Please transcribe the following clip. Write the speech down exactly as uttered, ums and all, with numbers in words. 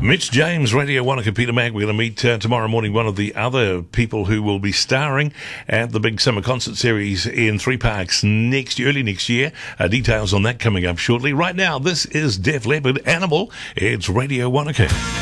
Mitch James, Radio Wanaka, Peter Mac. We're going to meet uh, tomorrow morning one of the other people who will be starring at the big summer concert series in Three Parks next early next year. Uh, details on that coming up shortly. Right now, this is Def Leppard, Animal. It's Radio Wanaka.